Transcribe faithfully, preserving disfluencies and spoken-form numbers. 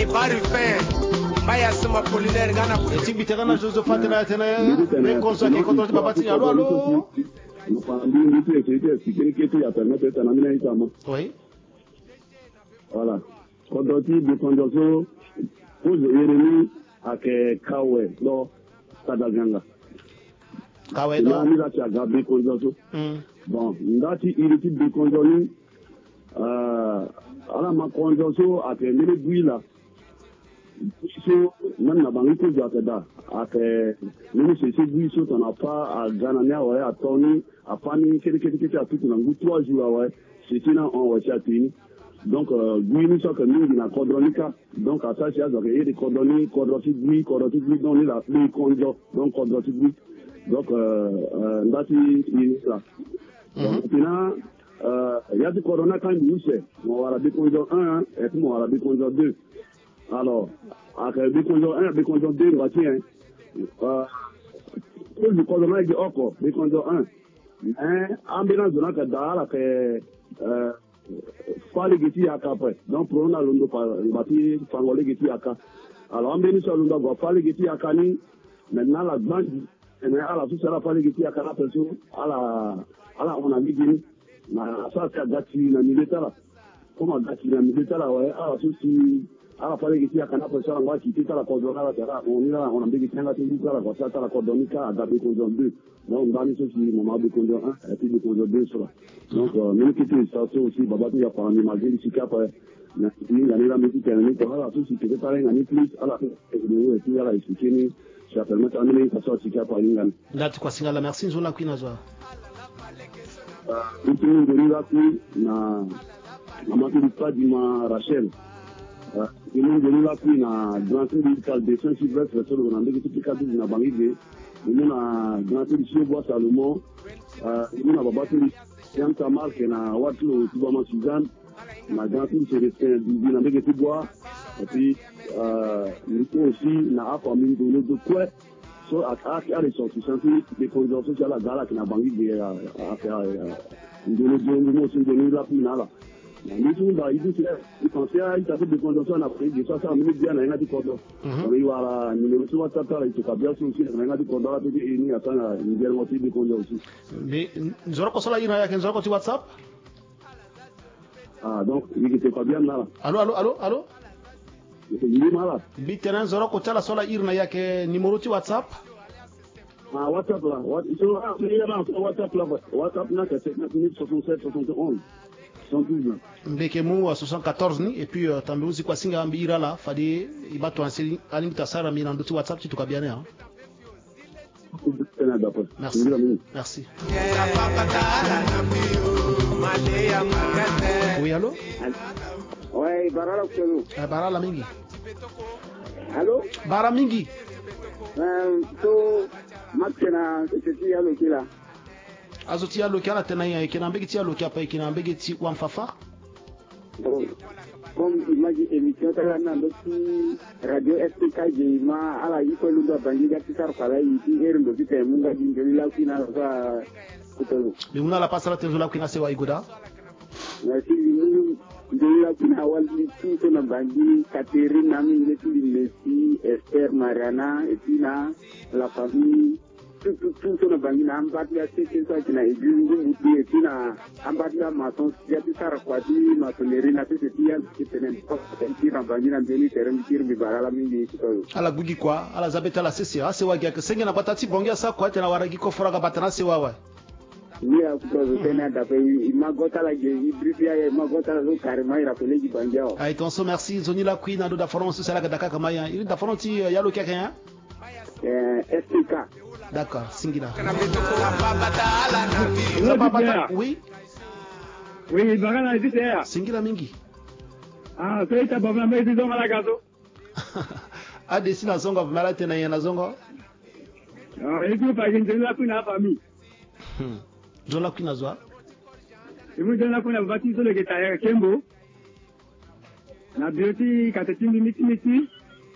Et Biterana Joseph Fatena Tena, mais qu'on soit qui contre Babati, allô, allô. Oui. Voilà. Quand on dit de conjoncture, pour Jérémie, à Kawe, non, Sadaganga. Kawe, non. Il a gardé conjoncture. Bon, il a dit il est de conjoncture. Euh, alors, ma conjoncture, à que les bouilles là, même la banque de Jakada, à que nous, c'est ces bouilles, on n'a pas à Ganania, ouais, à Tony, à Fanny, quelque chose qui a tout un goût, trois jours, ouais, c'est une en Wachatini. Donc, oui, nous sommes venus dans la cordonnica. Donc, à ça, il y a des cordonniers, cordonniers, oui, cordonniers, oui, donc, il a fait conjo, donc, cordonniers, oui. Donc, euh, là, il est là. Donc, maintenant, il y a des cordonniers quand il sait. On va la déconjo un, et puis on va la déconjo deux. Alors, avec déconjo un, déconjo deux, on va tirer. Euh, pour le cordonnier, il dit encore, déconjo un. Mais, en bénin, je n'ai pas que, euh, Fale geti aka après donc pour on a l'ondo par bati fangole geti aka alors on béni sur l'ondo fale geti aka ni maintenant la bande mais à la tout ça fale geti aka la personne à la à la on a dit na ça c'est gati na militaire là comment gati na militaire là ouais à la tout si à la fale geti aka na personne on va quitter la cordona là on est là on a dit que là tout ça la ça la cordonica à dater cordon deux donc on a mis ceci moment de cordon un et puis de cordon deux sur là. Donc, même qui est sorti aussi, Babati a parlé, malgré le Sika, il y a la musique, il y a la musique, il y a la musique, il y a la musique, il y a la musique, il y a la musique, il y a la musique, il y a la musique, il y a la musique, il y a la musique, il y a la musique, il y a la musique, il y a Rachel. Il y a la musique, il y a la musique, il y a Sylvestre, il y a la musique, il y a la musique, il y a la musique, il y a la musique, il y a Salomon, il y a Babati. Yang Kamal qui na watu Tubama Suzanne, na Gantou Célestin Bibi na Mbeke Tibois, et puis euh, nous aussi na Afamine de de quoi, so à à les sorties scientifiques des conjonctions sur la gala qui na bangi de à faire de nous de nous aussi de nous la finale. Nous tous là ils disent ils pensaient à il avait des conjonctions en Afrique, ça ça minute bien na ngati kodo. Oui voilà, nous nous WhatsApp là il se fait bien aussi na ngati kodo là puis il y a ça une belle moitié de conjonctions. Mais nous aurons consola ina yake nous aurons sur WhatsApp. Ah donc il était pas bien là. Allô allô allô allô. Il est malade. Bitena nous aurons consola sola ina yake numéro sur WhatsApp. Ah WhatsApp là, WhatsApp là, WhatsApp là, WhatsApp là c'est cinquante-neuf soixante-sept soixante et onze. Mbeke mu soixante-quatorze ni et puis tambe uzi kwa singa ambira la fadi ibatu anseli ali mtasara mina nduti WhatsApp tu tukabiane hein. Merci. Merci. Oui, allô? Oui, Barala Kulu. Eh, Barala Mingi. Allô? Bara Mingi. Euh, so, Maxena, c'est qui allô qui là? Azoti allô qui là tena ya kina mbegi ti allô qui apa kina mbegi ti wamfafa? Bon, comme imagine émission tala na ndoki radio S P K jima ala iko lundo bangi gati sar kala yi ero ndo kite munga jingeli la kina za kutolo. Mais una la pasala tenzo la kina sewa igoda? Na si mungu ndeli la kina wali tu na bangi Catherine na mingi tu Messi, Esther, Mariana et puis na la famille tout tout tout na bangi na ambati ya sisi kwa kina ejungu muti et puis na ambati ya mason ya tisara kwa di masoneri na sisi pia kitenen kwa kira bangi na ndeli terem kiri bibarala mingi kutolo. Ala gugi kwa ala zabeta la sisi ase wagi akisenge na batati bongia sa kwa tena waragi ko fora ka batana se wawa. Nia kutozo tena dape imagota la je ibrifia imagota la zo karima ira pelegi bangia. Ay tonso merci zoni la queen ando da France c'est la ka daka kama ya il da France ti yalo kaka eh S P K. D'accord, Singila. Oui. Oui, bagana dit là. Singila mingi. Ah, c'est ta baba mais disons à la gazo. A desina zongo mala tena yana zongo. Ah, et puis pas gente la kuna famille. Hmm. Jola kuna zwa. Et vous donne la kuna bati sur le geta Kembo. Na beauty katetimbi miti miti.